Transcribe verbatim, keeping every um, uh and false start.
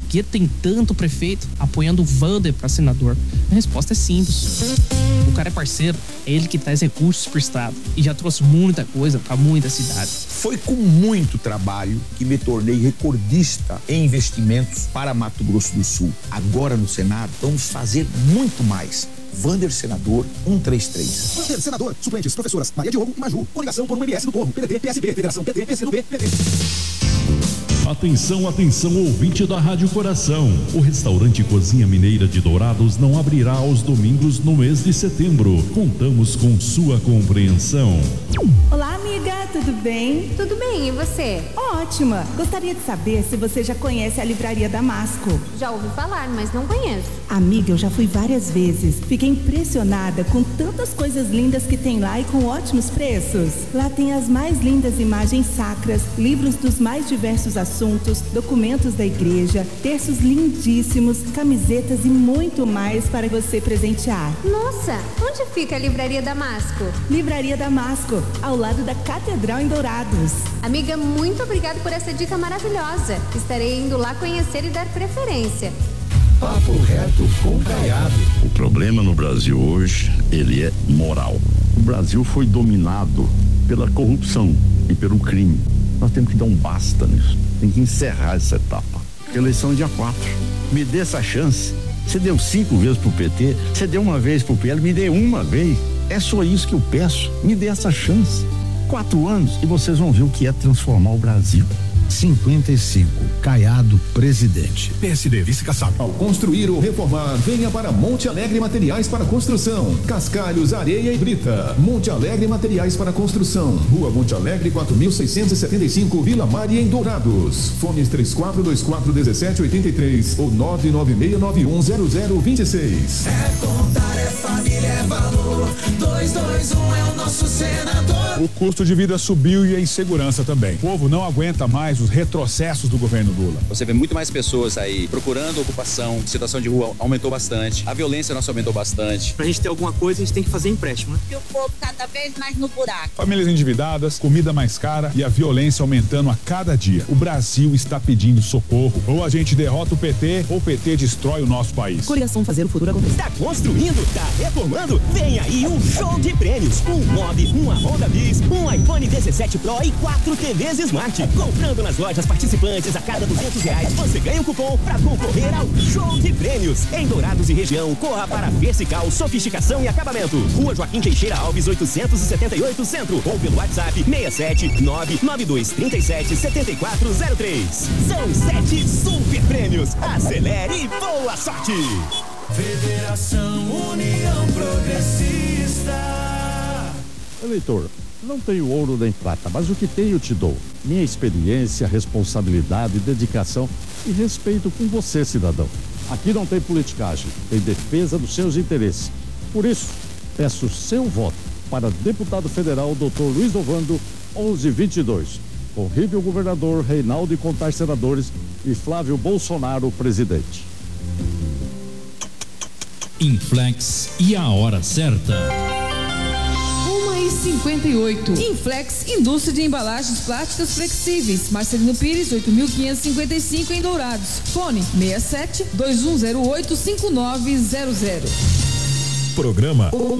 que tem tanto prefeito apoiando o Vander para senador? A resposta é simples. O cara é parceiro, é ele que traz recursos pro estado e já trouxe muita coisa para muitas cidades. Foi com muito trabalho que me tornei recordista em investimentos para Mato Grosso do Sul. Agora no Senado, vamos fazer muito mais. Vander Senador cento e trinta e três. Vander Senador, suplentes, professoras Maria Diogo e Maju. Coligação por um M S do Povo, P D T, P S B, Federação P T, P C do B, P T. Atenção, atenção, ouvinte da Rádio Coração. O restaurante Cozinha Mineira de Dourados não abrirá aos domingos no mês de setembro. Contamos com sua compreensão. Olá, amiga, tudo bem? Tudo bem, e você? Ótima! Gostaria de saber se você já conhece a Livraria Damasco. Já ouvi falar, mas não conheço. Amiga, eu já fui várias vezes. Fiquei impressionada com tantas coisas lindas que tem lá e com ótimos preços. Lá tem as mais lindas imagens sacras, livros dos mais diversos assuntos, documentos da igreja, terços lindíssimos, camisetas e muito mais para você presentear. Nossa, onde fica a Livraria Damasco? Livraria Damasco, ao lado da Catedral em Dourados. Amiga, muito obrigada por essa dica maravilhosa. Estarei indo lá conhecer e dar preferência. Papo reto com Caiado. O problema no Brasil hoje, ele é moral. O Brasil foi dominado pela corrupção e pelo crime. Nós temos que dar um basta nisso. Tem que encerrar essa etapa. Eleição dia quatro. Me dê essa chance. Você deu cinco vezes pro P T, você deu uma vez pro P L, me dê uma vez. É só isso que eu peço. Me dê essa chance. Quatro anos e vocês vão ver o que é transformar o Brasil. cinquenta e cinco, Caiado, presidente. P S D, vice Kassab. Ao construir ou reformar, venha para Monte Alegre Materiais para Construção. Cascalhos, areia e brita. Monte Alegre Materiais para Construção. Rua Monte Alegre, quatro mil seiscentos e setenta e cinco, Vila Maria, em Dourados. Fones três quatro dois quatro um sete oito três ou nove nove seis nove um zero zero dois seis. É contar, é família, é valor. dois dois um é o nosso senador. O custo de vida subiu e a insegurança também. O povo não aguenta mais os retrocessos do governo Lula. Você vê muito mais pessoas aí procurando ocupação, a situação de rua aumentou bastante, a violência nossa aumentou bastante. Pra gente ter alguma coisa, a gente tem que fazer empréstimo, né? E o povo cada vez mais no buraco. Famílias endividadas, comida mais cara e a violência aumentando a cada dia. O Brasil está pedindo socorro. Ou a gente derrota o P T, ou o P T destrói o nosso país. Coligação Fazer o Futuro Acontecer. Tá construindo, tá reformando? Vem aí um show de prêmios. Um Mob, uma Honda Bis, um iPhone dezessete Pro e quatro T Vs Smart. Comprando nas lojas participantes a cada duzentos reais, você ganha um cupom para concorrer ao show de prêmios. Em Dourados e região, corra para Versical, Sofisticação e Acabamento. Rua Joaquim Teixeira Alves, oitocentos e setenta e oito, Centro. Ou pelo WhatsApp seis sete nove nove dois três sete sete quatro zero três. São sete super prêmios. Acelere e boa sorte! Federação União Progressista. Eleitor, não tenho ouro nem prata, mas o que tenho te dou. Minha experiência, responsabilidade, dedicação e respeito com você, cidadão. Aqui não tem politicagem, tem defesa dos seus interesses. Por isso, peço seu voto para deputado federal doutor Luiz Ovando, onze vinte e dois. Conribe o governador Reinaldo e contar senadores e Flávio Bolsonaro, presidente. Inflex e a hora certa. uma e cinquenta e oito. Inflex, indústria de embalagens plásticas flexíveis. Marcelino Pires, oito mil quinhentos e cinquenta e cinco, em Dourados. Fone seis sete dois um zero oito cinco nove zero zero. Programa